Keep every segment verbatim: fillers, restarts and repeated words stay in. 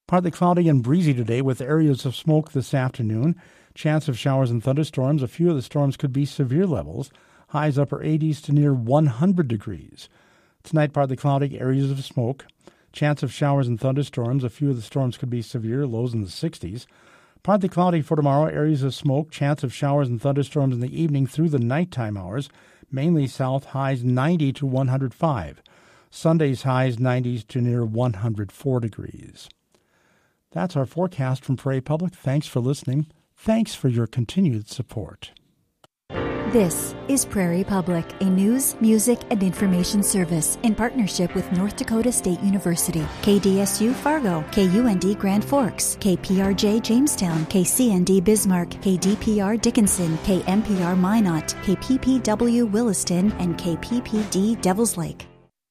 Partly cloudy and breezy today with areas of smoke this afternoon. Chance of showers and thunderstorms. A few of the storms could be severe levels. Highs upper eighties to near one hundred degrees. Tonight, partly cloudy, areas of smoke. Chance of showers and thunderstorms. A few of the storms could be severe, lows in the sixties. Partly cloudy for tomorrow, areas of smoke. Chance of showers and thunderstorms in the evening through the nighttime hours. Mainly south, highs ninety to one hundred five. Sunday's highs nineties to near one hundred four degrees. That's our forecast from Prairie Public. Thanks for listening. Thanks for your continued support. This is Prairie Public, a news, music, and information service in partnership with North Dakota State University, K D S U Fargo, K U N D Grand Forks, K P R J Jamestown, K C N D Bismarck, K D P R Dickinson, K M P R Minot, K P P W Williston, and K P P D Devils Lake.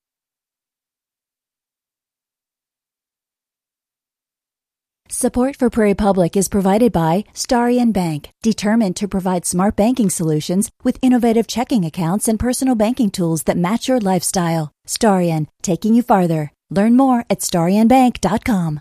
Support for Prairie Public is provided by Starion Bank, determined to provide smart banking solutions with innovative checking accounts and personal banking tools that match your lifestyle. Starion, taking you farther. Learn more at starion bank dot com.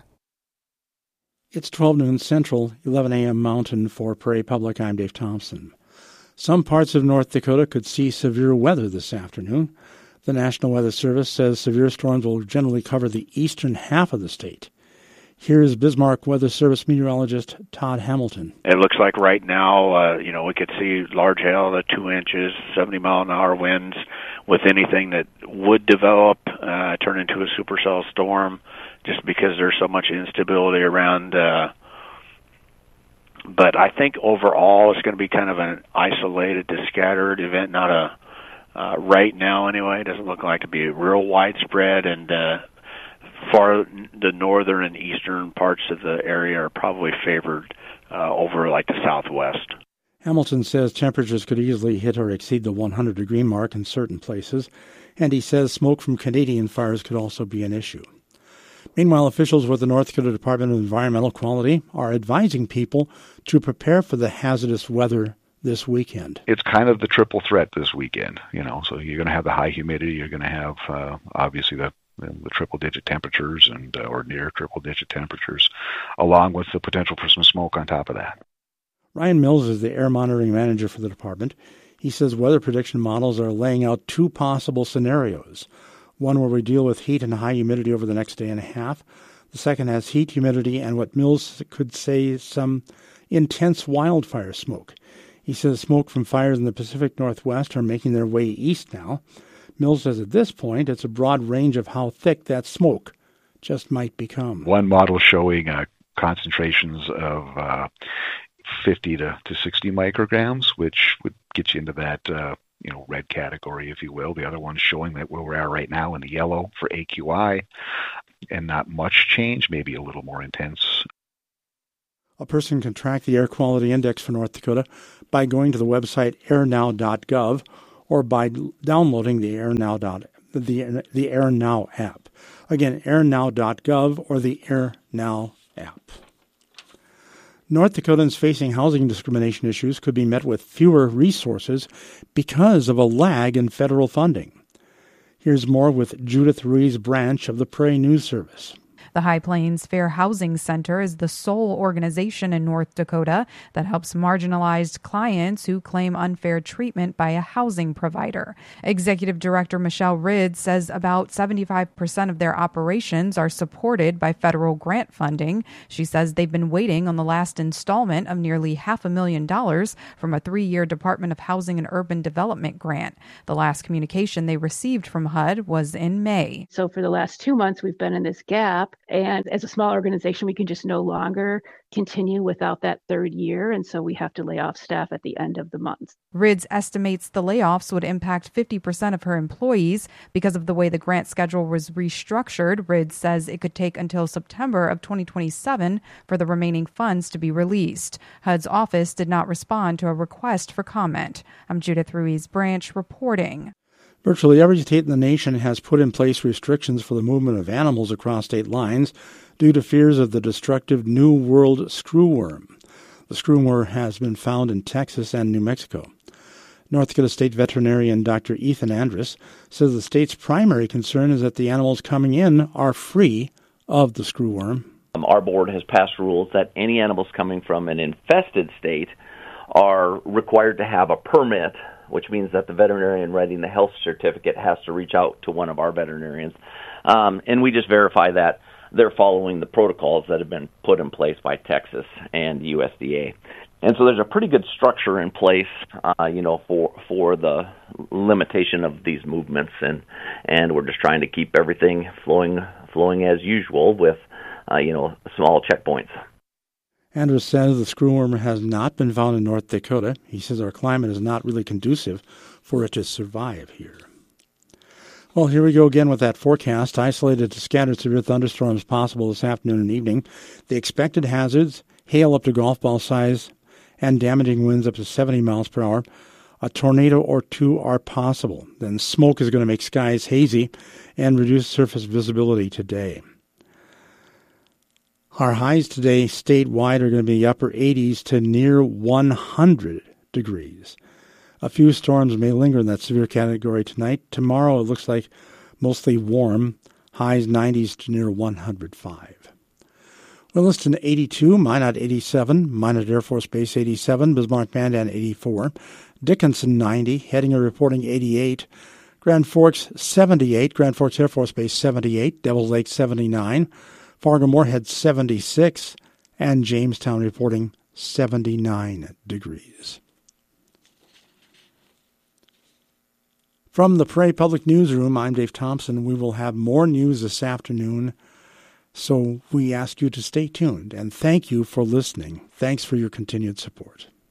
It's twelve noon Central, eleven a.m. Mountain for Prairie Public. I'm Dave Thompson. Some parts of North Dakota could see severe weather this afternoon. The National Weather Service says severe storms will generally cover the eastern half of the state. Here's Bismarck Weather Service meteorologist Todd Hamilton. It looks like right now, uh, you know, we could see large hail to two inches, seventy mile an hour winds with anything that would develop, uh, turn into a supercell storm just because there's so much instability around. Uh, but I think overall it's going to be kind of an isolated to scattered event, not a, uh, right now anyway, it doesn't look like to be real widespread, and, uh, far the northern and eastern parts of the area are probably favored uh, over like the southwest. Hamilton says temperatures could easily hit or exceed the one hundred degree mark in certain places, and he says smoke from Canadian fires could also be an issue. Meanwhile, officials with the North Dakota Department of Environmental Quality are advising people to prepare for the hazardous weather this weekend. It's kind of the triple threat this weekend, you know, so you're going to have the high humidity, you're going to have uh, obviously the the triple-digit temperatures and uh, or near triple-digit temperatures, along with the potential for some smoke on top of that. Ryan Mills is the air monitoring manager for the department. He says weather prediction models are laying out two possible scenarios. One where we deal with heat and high humidity over the next day and a half. The second has heat, humidity, and what Mills could say some intense wildfire smoke. He says smoke from fires in the Pacific Northwest are making their way east now. Mills says at this point it's a broad range of how thick that smoke just might become. One model showing uh, concentrations of uh, fifty to sixty micrograms, which would get you into that uh, you know red category, if you will. The other one showing that where we are right now in the yellow for A Q I, and not much change, maybe a little more intense. A person can track the air quality index for North Dakota by going to the website air now dot gov or by downloading the AirNow the the AirNow app. Again, air now dot gov or the AirNow app. North Dakotans facing housing discrimination issues could be met with fewer resources because of a lag in federal funding. Here's more with Judith Ruiz Branch of the Prairie News Service. The High Plains Fair Housing Center is the sole organization in North Dakota that helps marginalized clients who claim unfair treatment by a housing provider. Executive Director Michelle Ridd says about seventy-five percent of their operations are supported by federal grant funding. She says they've been waiting on the last installment of nearly half a million dollars from a three-year Department of Housing and Urban Development grant. The last communication they received from H U D was in May. So for the last two months, we've been in this gap. And as a small organization, we can just no longer continue without that third year. And so we have to lay off staff at the end of the month. Rids estimates the layoffs would impact fifty percent of her employees because of the way the grant schedule was restructured. Rids says it could take until September of twenty twenty-seven for the remaining funds to be released. H U D's office did not respond to a request for comment. I'm Judith Ruiz Branch reporting. Virtually every state in the nation has put in place restrictions for the movement of animals across state lines due to fears of the destructive New World screwworm. The screwworm has been found in Texas and New Mexico. North Dakota State veterinarian Doctor Ethan Andrus says the state's primary concern is that the animals coming in are free of the screwworm. Um, our board has passed rules that any animals coming from an infested state are required to have a permit, which means that the veterinarian writing the health certificate has to reach out to one of our veterinarians. Um, and we just verify that they're following the protocols that have been put in place by Texas and U S D A. And so there's a pretty good structure in place, uh, you know, for for the limitation of these movements, and and we're just trying to keep everything flowing flowing as usual with, uh, you know, small checkpoints. Andrus says the screwworm has not been found in North Dakota. He says our climate is not really conducive for it to survive here. Well, here we go again with that forecast. Isolated to scattered severe thunderstorms possible this afternoon and evening. The expected hazards, hail up to golf ball size and damaging winds up to seventy miles per hour. A tornado or two are possible. Then smoke is going to make skies hazy and reduce surface visibility today. Our highs today statewide are going to be upper eighties to near one hundred degrees. A few storms may linger in that severe category tonight. Tomorrow it looks like mostly warm, highs nineties to near one hundred five. Williston eighty-two, Minot eighty-seven, Minot Air Force Base eighty-seven, Bismarck Mandan eighty-four, Dickinson ninety, Hettinger reporting eighty-eight, Grand Forks seventy-eight, Grand Forks Air Force Base seventy-eight, Devils Lake seventy-nine, Fargo-Moorhead seventy-six, and Jamestown reporting seventy-nine degrees. From the Prairie Public Newsroom, I'm Dave Thompson. We will have more news this afternoon, so we ask you to stay tuned, and thank you for listening. Thanks for your continued support.